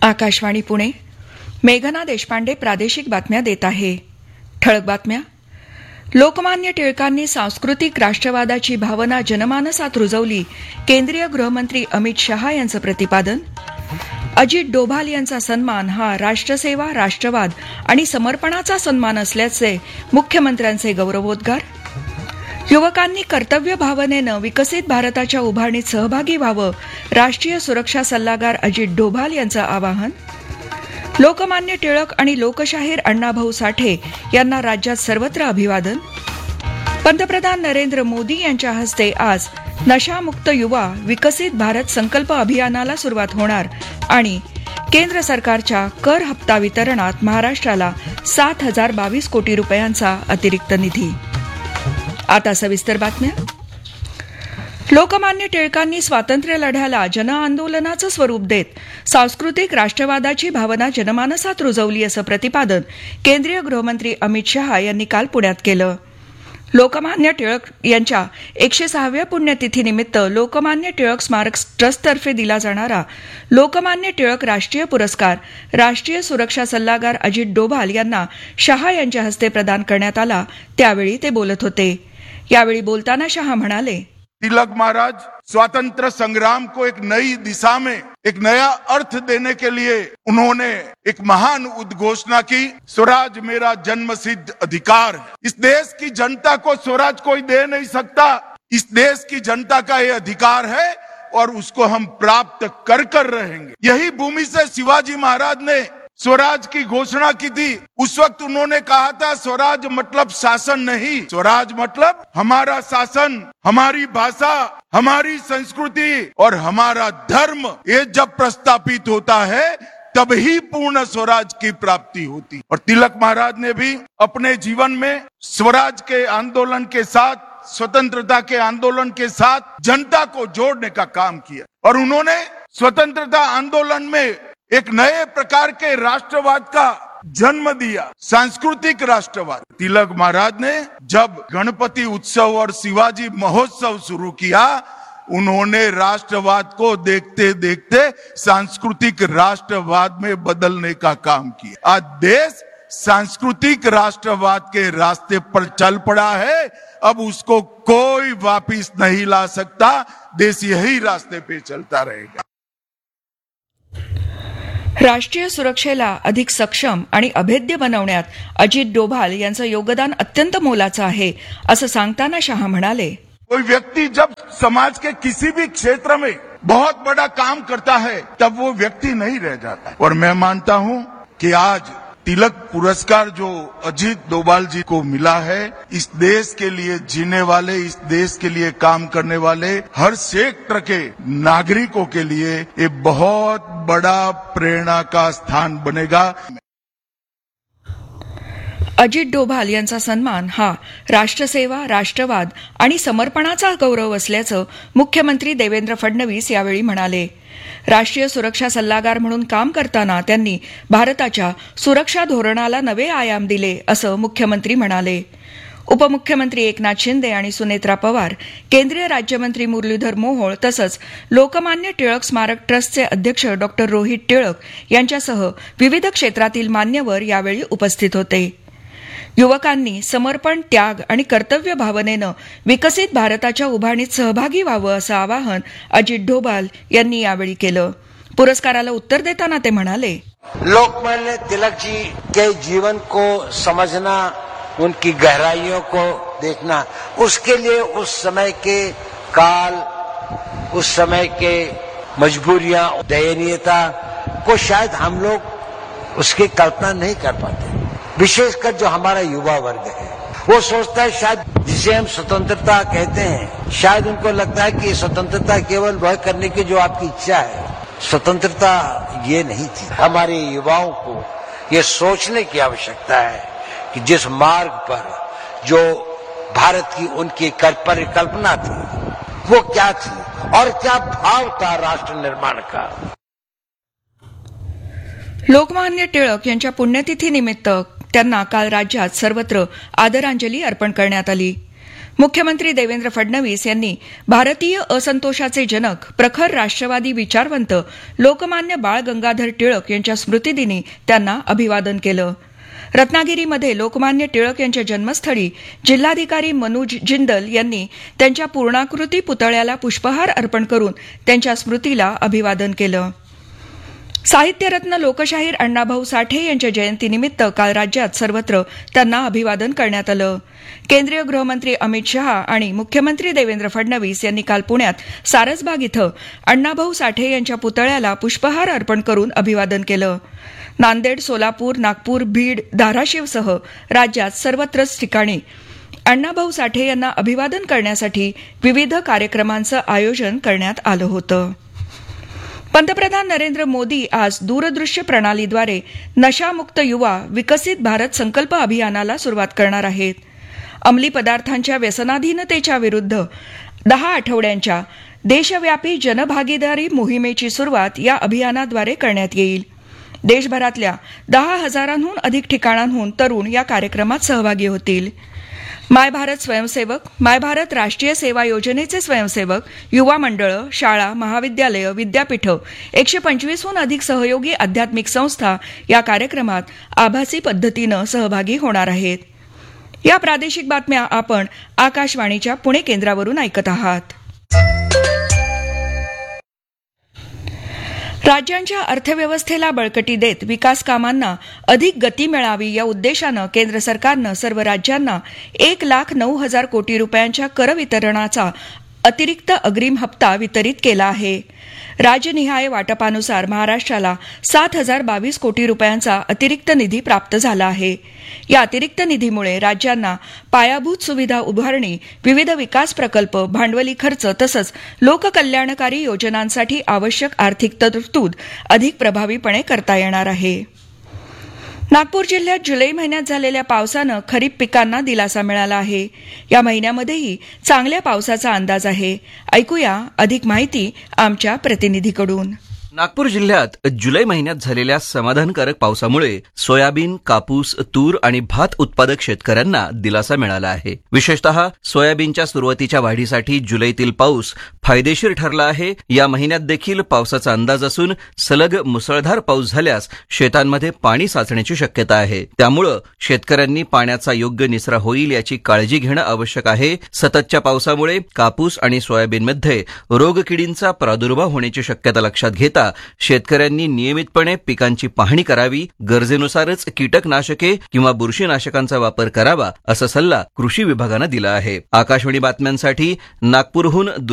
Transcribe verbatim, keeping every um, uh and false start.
आकाशवाणी पुणे. मेघना देशपांडे प्रादेशिक बातम्या देत आहे. ठळक बातम्या. लोकमान्य टिळकांनी सांस्कृतिक राष्ट्रवादाची भावना जनमानसात रुजवली. केंद्रीय गृहमंत्री अमित शहा यांचं प्रतिपादन. अजित डोभाल यांचा सन्मान हा राष्ट्रसेवा, राष्ट्रवाद आणि समर्पणाचा सन्मान असल्याचे मुख्यमंत्र्यांचे गौरवोद्गार. युवकांनी कर्तव्य भावनेनं विकसित भारताच्या उभारणीत सहभागी व्हावं. राष्ट्रीय सुरक्षा सल्लागार अजित डोभाल यांचं आवाहन. लोकमान्य टिळक आणि लोकशाहीर अण्णाभाऊ साठे यांना राज्यात सर्वत्र अभिवादन. पंतप्रधान नरेंद्र मोदी यांच्या हस्ते आज नशामुक्त युवा विकसित भारत संकल्प अभियानाला सुरुवात होणार आणि केंद्र सरकारच्या कर हप्ता वितरणात महाराष्ट्राला सात हजार बावीस कोटी रुपयांचा अतिरिक्त निधी. आता सविस्तर बातम्या. लोकमान्य टिळकांनी स्वातंत्र्य लढ्याला जनआंदोलनाचं स्वरूप देत सांस्कृतिक राष्ट्रवादाची भावना जनमानसात रुजवली असं प्रतिपादन केंद्रीय गृहमंत्री अमित शहा यांनी काल पुण्यात केलं. लोकमान्य टिळक यांच्या एकशे सहाव्या पुण्यतिथीनिमित्त लोकमान्य टिळक स्मारक ट्रस्टतर्फे दिला जाणारा लोकमान्य टिळक राष्ट्रीय पुरस्कार राष्ट्रीय सुरक्षा सल्लागार अजित डोभाल यांना शहा यांच्या हस्ते प्रदान करण्यात आला. त्यावेळी ते बोलत होते. यावेळी बोलताना शहा म्हणाले, तिलक महाराज स्वातंत्र संग्राम को एक नई दिशा में एक नया अर्थ देने के लिए उन्होंने एक महान उद्घोषणा की. स्वराज मेरा जन्मसिद्ध अधिकार है. इस देश की जनता को स्वराज कोई दे नहीं सकता. इस देश की जनता का ये अधिकार है और उसको हम प्राप्त कर कर रहेंगे. यही भूमि से शिवाजी महाराज ने स्वराज की घोषणा की थी. उस वक्त उन्होंने कहा था स्वराज मतलब शासन नहीं, स्वराज मतलब हमारा शासन, हमारी भाषा, हमारी संस्कृति और हमारा धर्म ये जब प्रस्थापित होता है तब ही पूर्ण स्वराज की प्राप्ति होती. और तिलक महाराज ने भी अपने जीवन में स्वराज के आंदोलन के साथ, स्वतंत्रता के आंदोलन के साथ जनता को जोड़ने का काम किया और उन्होंने स्वतंत्रता आंदोलन में एक नए प्रकार के राष्ट्रवाद का जन्म दिया, सांस्कृतिक राष्ट्रवाद. तिलक महाराज ने जब गणपति उत्सव और शिवाजी महोत्सव शुरू किया, उन्होंने राष्ट्रवाद को देखते देखते सांस्कृतिक राष्ट्रवाद में बदलने का काम किया. आज देश सांस्कृतिक राष्ट्रवाद के रास्ते पर चल पड़ा है. अब उसको कोई वापिस नहीं ला सकता. देश यही रास्ते पे चलता रहेगा. राष्ट्रीय सुरक्षेला अधिक सक्षम आणि अभेद्य बनवण्यात अजित डोभाल यांचं योगदान अत्यंत मोलाचं आहे असं सांगताना शहा म्हणाले, कोई व्यक्ति जब समाज के किसी भी क्षेत्र में बहुत बड़ा काम करता है तब वो व्यक्ति नहीं रह जाता. और मैं मानता हूं कि आज तिलक पुरस्कार जो अजित डोभाल जी को मिला है, इस देश के लिए जीने वाले, इस देश के लिए काम करने वाले हर सेक्टर के नागरिकों के लिए ये बहुत बड़ा प्रेरणा का स्थान बनेगा. अजित डोभाल यांचा सन्मान हा राष्ट्रसेवा, राष्ट्रवाद आणि समर्पणाचा गौरव असल्याचं मुख्यमंत्री देवेंद्र फडणवीस यावेळी म्हणाले. राष्ट्रीय सुरक्षा सल्लागार म्हणून काम करताना त्यांनी भारताच्या सुरक्षा धोरणाला नवे आयाम दिले असं मुख्यमंत्री म्हणाले. उपमुख्यमंत्री एकनाथ शिंदे आणि सुनेत्रा पवार, केंद्रीय राज्यमंत्री मुरलीधर मोहोळ तसंच लोकमान्य टिळक स्मारक ट्रस्टचे अध्यक्ष डॉक्टर रोहित टिळक यांच्यासह विविध क्षेत्रातील मान्यवर यावेळी उपस्थित होते. युवकांनी समर्पण, त्याग आणि कर्तव्य भावनेनं विकसित भारताच्या उभारणीत सहभागी व्हावं असं आवाहन अजित डोभाल यांनी यावेळी केलं. पुरस्काराला उत्तर देताना ते म्हणाले, लोकमान्य तिलक जी के जीवन को समझना, उनकी गहराइयों को देखना, उसके लिए उस समय के काल, उस समय के मजबूरियां, दयनीयता को शायद हम लोग उसकी कल्पना नहीं कर पाते. विशेषकर जो हमारा युवा वर्ग है वो सोचता है शायद जिसे हम स्वतंत्रता कहते हैं, शायद उनको लगता है कि स्वतंत्रता केवल वह करने की जो आपकी इच्छा है. स्वतंत्रता ये नहीं थी. हमारे युवाओं को ये सोचने की आवश्यकता है कि जिस मार्ग पर जो भारत की उनकी परिकल्पना थी वो क्या थी और क्या भाव था राष्ट्र निर्माण का. लोकमान्य टिळक यांच्या पुण्यतिथीनिमित्त त्यांना काल राज्यात सर्वत्र आदरांजली अर्पण करण्यात आली. मुख्यमंत्री देवेंद्र फडणवीस यांनी भारतीय असंतोषाचे जनक प्रखर राष्ट्रवादी विचारवंत लोकमान्य बाळ गंगाधर टिळक यांच्या स्मृतिदिनी त्यांना अभिवादन केलं. रत्नागिरीमध्ये लोकमान्य टिळक यांच्या जन्मस्थळी जिल्हाधिकारी मनोज जिंदल यांनी त्यांच्या पूर्णाकृती पुतळ्याला पुष्पहार अर्पण करून त्यांच्या स्मृतीला अभिवादन केलं. साहित्यरत्न लोकशाहीर अण्णाभाऊ साठे यांच्या जयंतीनिमित्त काल राज्यात सर्वत्र त्यांना अभिवादन करण्यात आलं. केंद्रीय गृहमंत्री अमित शहा आणि मुख्यमंत्री देवेंद्र फडणवीस यांनी काल पुण्यात सारसबाग इथं अण्णाभाऊ साठे यांच्या पुतळ्याला पुष्पहार अर्पण करून अभिवादन केलं. नांदेड, सोलापूर, नागपूर, बीड, धाराशिवसह राज्यात सर्वत्रच ठिकाणी अण्णाभाऊ साठे यांना अभिवादन करण्यासाठी विविध कार्यक्रमांचं आयोजन करण्यात आलं होतं. पंतप्रधान नरेंद्र मोदी आज दूरदृश्य प्रणालीद्वारे नशामुक्त युवा विकसित भारत संकल्प अभियानाला सुरुवात करणार आहेत. अंमली पदार्थांच्या व्यसनाधीनतेच्या विरुद्ध दहा आठवड्यांच्या देशव्यापी जनभागीदारी मोहिमेची सुरुवात या अभियानाद्वारे करण्यात येईल. देशभरातल्या दहा हजारांहून अधिक ठिकाणांहून तरुण या कार्यक्रमात सहभागी होतील. माय भारत स्वयंसेवक, माय भारत राष्ट्रीय सेवा योजनेचे स्वयंसेवक, युवा मंडळं, शाळा, महाविद्यालयं, विद्यापीठं, एकशे पंचवीसहून अधिक सहयोगी आध्यात्मिक संस्था या कार्यक्रमात आभासी पद्धतीनं सहभागी होणार आहेत. या प्रादेशिक बातम्या आपण आकाशवाणीच्या पुणे केंद्रावरून ऐकत आहात. राज्यांच्या अर्थव्यवस्थेला बळकटी देत विकास कामांना अधिक गती मिळावी या उद्देशानं केंद्र सरकारनं सर्व राज्यांना एक लाख नऊ हजार कोटी रुपयांच्या कर वितरणाचा अतिरिक्त अग्रिम हप्ता वितरित केला आहे. राज्यनिहाय वाटपानुसार महाराष्ट्राला सात हजार बावीस कोटी रुपयांचा अतिरिक्त निधी प्राप्त झाला आहे. या अतिरिक्त निधीमुळे राज्यांना पायाभूत सुविधा उभारणी, विविध विकास प्रकल्प, भांडवली खर्च तसंच लोककल्याणकारी योजनांसाठी आवश्यक आर्थिक तरतूद अधिक प्रभावीपणे करता येणार आहे. नागपूर जिल्ह्यात जुलै महिन्यात झालेल्या पावसानं खरीप पिकांना दिलासा मिळाला आहे. या महिन्यामध्येही चांगल्या पावसाचा अंदाज आहे. ऐकूया अधिक माहिती आमच्या प्रतिनिधीकडून. नागपूर जिल्ह्यात जुलै महिन्यात झालेल्या समाधानकारक पावसामुळे सोयाबीन, कापूस, तूर आणि भात उत्पादक शेतकऱ्यांना दिलासा मिळाला आहे. विशेषतः सोयाबीनच्या सुरुवातीच्या वाढीसाठी जुलैतील पाऊस फायदेशीर ठरला आहे. या महिन्यात देखील पावसाचा अंदाज असून सलग मुसळधार पाऊस झाल्यास शेतांमध्ये पाणी साचण्याची शक्यता आहे. त्यामुळं शेतकऱ्यांनी पाण्याचा योग्य निचरा होईल याची काळजी घेणं आवश्यक आहे. सततच्या पावसामुळे कापूस आणि सोयाबीनमध्ये रोगकिडींचा प्रादुर्भाव होण्याची शक्यता लक्षात घेता शेतकऱ्यांनी नियमितपणे पिकांची पाहणी करावी. गरजेनुसारच कीटकनाशके किंवा बुरशीनाशकांचा वापर करावा असा सल्ला कृषी विभागानं दिला आहे. आकाशवाणी बातम्यांसाठी नागपूरहून